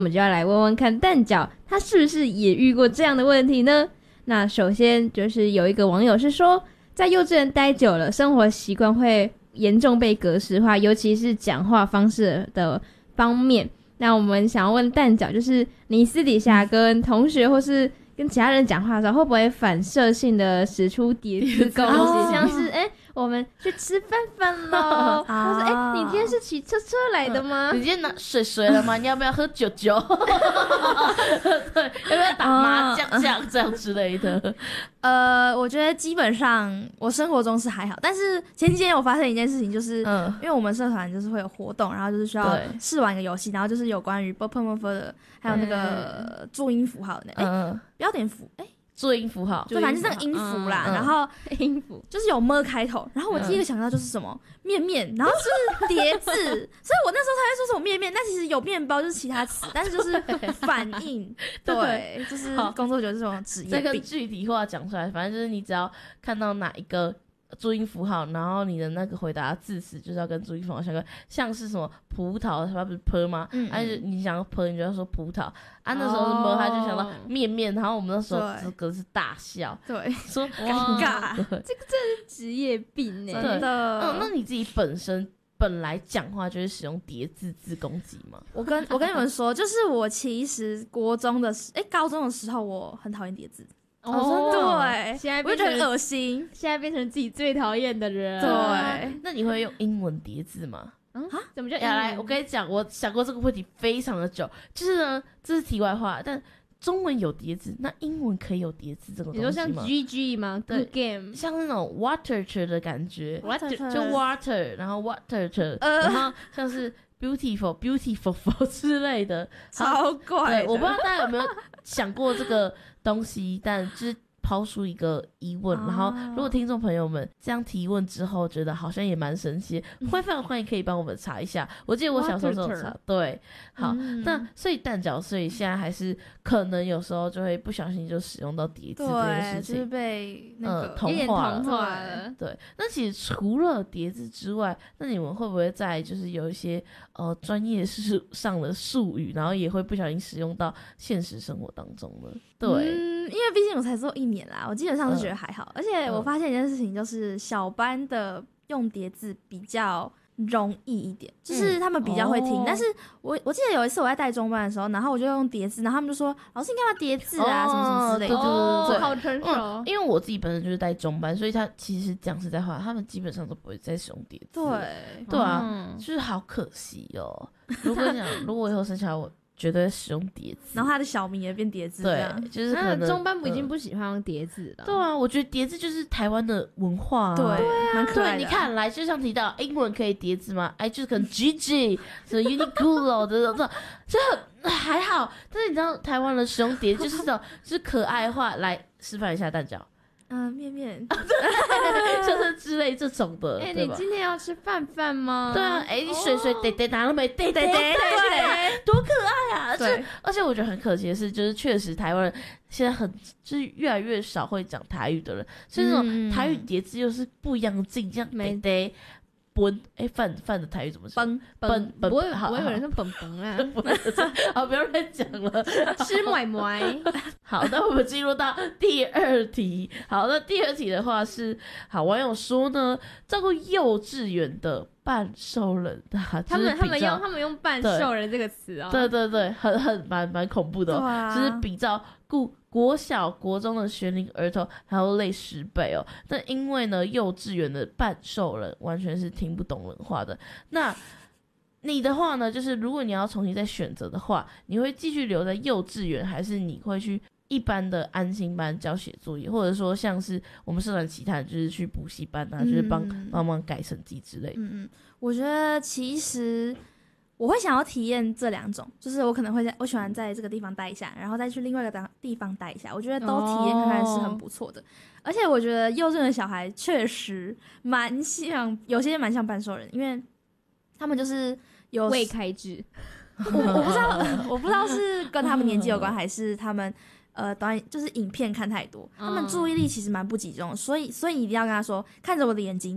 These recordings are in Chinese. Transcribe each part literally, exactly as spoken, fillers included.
我们就要来问问看蛋饺他是不是也遇过这样的问题呢？那首先就是有一个网友是说，在幼稚园待久了，生活习惯会严重被格式化，尤其是讲话方式的方面。那我们想要问蛋饺，就是你私底下跟同学或是跟其他人讲话的时候，会不会反射性的使出叠字攻击，像是哎、欸，我们去吃饭饭咯，或是哎、欸，你今天是骑车车来的吗？ 你今天拿水水了吗？你要不要喝酒酒？对，要不要打麻将这样这样之类的？ 呃，我觉得基本上我生活中是还好，但是前几天我发生一件事情，就是、嗯、因为我们社团就是会有活动，然后就是需要试玩一个游戏，然后就是有关于 b p m f 的，还有那个注音符号的，哎、嗯，标点符，哎。 注音符号， 对，反正是那个音符啦，嗯、然后音符就是有 m 开头，然后我第一个想到就是什么、嗯、面面，然后是叠字，所以我那时候才会说什么面面，但其实有面包就是其他词，但是就是反应，对，就是工作就是这种职业病。 这个具体化讲出来，反正就是你只要看到哪一个注音符号，然后你的那个回答字词就是要跟注音符号相关，像是什么葡萄，它不是 p 吗？嗯，而、啊、且你想要 p， 你就要说葡萄啊。那时候是 m，、哦、他就想到面面，然后我们那时候这个是大笑， 对， 说尴尬， 这个真的是职业病哎、 欸，真的。 嗯，那你自己本身本来讲话就是使用叠字字攻击吗？ 我跟我跟你们说，就是我其实国中的哎、欸、高中的时候，我很讨厌叠字。 哦，真的、 哦，对， 现在我就觉得恶心， 现在变成自己最讨厌的人。 对， 那你会用英文叠字吗？ 啊？怎么叫英文？来，我跟你讲，我想过这个问题非常的久。就是呢，这是题外话，但中文有叠字，那英文可以有叠字这个东西吗？ 你说像 G G 吗？对 ，game 像那种 water 的感觉 ，water 就 water， 然后 water，、呃、然后像是 beautiful beautiful 之类的， 超怪的。 我不知道大家有没有想过这个东西，但就是抛出一个疑问、啊、然后如果听众朋友们这样提问之后觉得好像也蛮神奇，非常欢迎可以帮我们查一下。我记得我小时候都有查，对，好、嗯、那所以蛋饺所以现在还是可能有时候就会不小心就使用到叠字这件事情， 就是被那个、 呃、同化了， 同化了。 对，那其实除了叠字之外，那你们会不会在就是有一些呃专业上的术语，然后也会不小心使用到现实生活当中呢？对， 嗯，因为毕竟我才做一年啦，我基本上是觉得还好、嗯、而且我发现一件事情，就是小班的用叠字比较容易一点，就是他们比较会听、嗯哦、但是我我记得有一次我在带中班的时候，然后我就用叠字，然后他们就说老师你干嘛叠字啊、哦、什么什么之类的， 对对对， 好成熟、 嗯、因为我自己本身就是带中班，所以他其实讲实在话，他们基本上都不会再使用叠字， 对对啊、 嗯、 就是好可惜哦。如果讲如果我以后生下来我绝对使用叠字， 然后他的小名也变叠字， 对，就是可能中班部已经不喜欢用叠字了、 嗯。对啊，我觉得叠字就是台湾的文化、啊， 对，蛮可爱的、啊。 对，你看来就像提到英文可以叠字吗？哎，就是可能 G G 什么 Uniqlo 的这种，这还好。但是你知道台湾的使用叠就是这种，就是可爱化，来示范一下蛋饺。 嗯、呃，面面， 就是之类这种的。 哎、欸，你今天要吃饭饭吗？ 对啊，哎、欸，你水水得得拿了没？得得得，对，多可爱啊！对，而且我觉得很可惜的是，就是确实台湾人现在很就是越来越少会讲台语的人，所以那种台语叠字又是不一样的劲，这样得得。奔哎，饭饭的台语怎么说？ 奔奔奔，不会不会有人说奔奔啊！ 好，不要乱讲了， 吃买买。 好，那我们进入到第二题。好，那第二题的话是，好网友说呢，照顾幼稚园的半兽人， 他们他们用他们用半兽人这个词啊、哦， 对对对，很很蛮蛮恐怖的、哦啊， 就是比照顾。国小、国中的学龄儿童还要累十倍哦。那因为呢，幼稚园的半兽人完全是听不懂人话的。那你的话呢，就是如果你要重新再选择的话，你会继续留在幼稚园，还是你会去一般的安心班教写作业，或者说像是我们社团其他人就是去补习班啊，嗯、就是帮帮忙改成绩之类的。 嗯嗯，我觉得其实。我会想要体验这两种，就是我可能会在我喜欢在这个地方待一下，然后再去另外一个地方待一下，我觉得都体验看看是很不错的。Oh. 而且我觉得幼稚园的小孩确实蛮像，有些蛮像半兽人，因为他们就是有未开智。 我我不知道，我不知道是跟他们年纪有关，还是他们呃短就是影片看太多，他们注意力其实蛮不集中，所以所以你一定要跟他说，看着我的眼睛。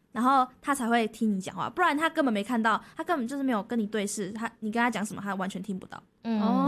然后他才会听你讲话，不然他根本没看到，他根本就是没有跟你对视，他你跟他讲什么，他完全听不到。 嗯哦